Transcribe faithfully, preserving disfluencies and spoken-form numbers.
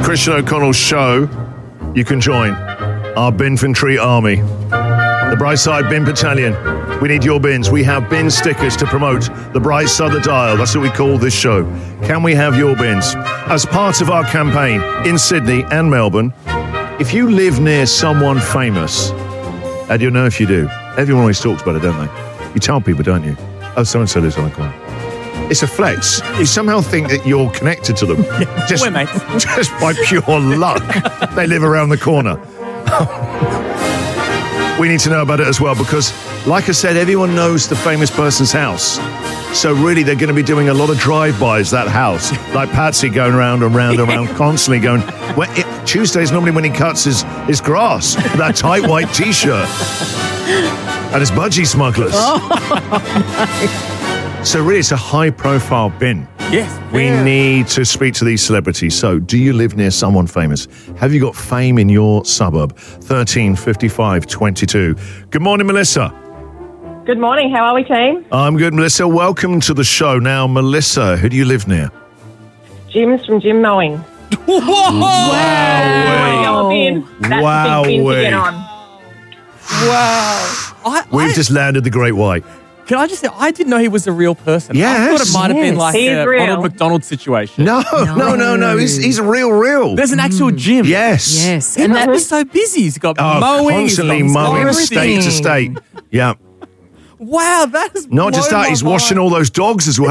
Christian O'Connell show, you can join our Binfantry Army, the Brightside Bin Battalion. We need your bins. We have bin stickers to promote the bright side of the dial. That's what we call this show. Can we have your bins? As part of our campaign in Sydney and Melbourne, if you live near someone famous, how do you know if you do? Everyone always talks about it, don't they? You tell people, don't you? Oh, so-and-so lives on the corner. It's a flex. You somehow think that you're connected to them. Yeah, just, we're mates. just by pure luck. They live around the corner. We need to know about it as well because, like I said, everyone knows the famous person's house. So really, they're going to be doing a lot of drive-bys, that house. Like Patsy going round and round and round, constantly going, well, it, Tuesday's normally when he cuts his, his grass, that tight white T-shirt. And his budgie smugglers. Oh, so really, it's a high-profile bin. Yes. We yeah. need to speak to these celebrities. So, do you live near someone famous? Have you got fame in your suburb? thirteen fifty-five twenty-two. Good morning, Melissa. Good morning. How are we, team? I'm good, Melissa. Welcome to the show. Now, Melissa, who do you live near? Jim's from Jim Mowing. Whoa! Wow. Bin. That's Wow. a big bin to get on. Wow. I, We've I, just landed the Great White. Can I just say, I didn't know he was a real person. I Yes. thought it might have been Yes. like He's a real. Ronald McDonald situation. No, no, no, no. He's, he's real, real. There's an actual gym. Yes. yes. He And must that be so busy. He's got Oh, mowing. he's constantly got mowing everything. state to state. Yeah. Wow, that is Not just that, he's washing all those dogs as well.